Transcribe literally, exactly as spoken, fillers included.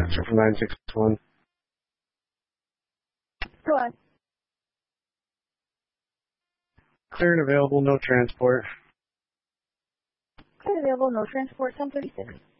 Answer from nine six one. Go on. Clear and available, no transport. Clear and available, no transport, ten thirty-six.